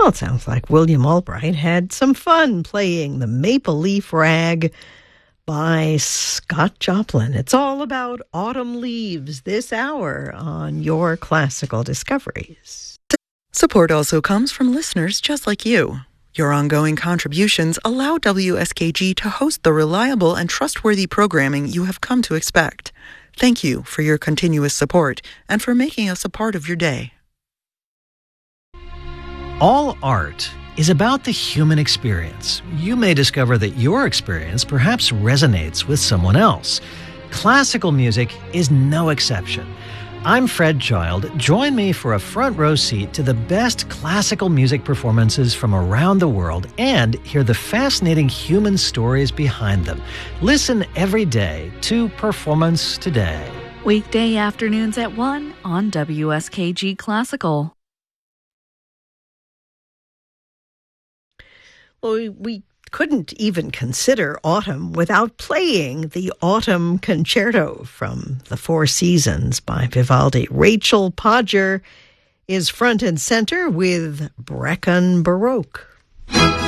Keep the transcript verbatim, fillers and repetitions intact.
Well, it sounds like William Albright had some fun playing the Maple Leaf Rag by Scott Joplin. It's all about autumn leaves this hour on Your Classical Discoveries. Support also comes from listeners just like you. Your ongoing contributions allow W S K G to host the reliable and trustworthy programming you have come to expect. Thank you for your continuous support and for making us a part of your day. All art is about the human experience. You may discover that your experience perhaps resonates with someone else. Classical music is no exception. I'm Fred Child. Join me for a front row seat to the best classical music performances from around the world and hear the fascinating human stories behind them. Listen every day to Performance Today. Weekday afternoons at one on W S K G Classical. Well, we, we couldn't even consider autumn without playing the Autumn Concerto from the Four Seasons by Vivaldi. Rachel Podger is front and center with Brecon Baroque.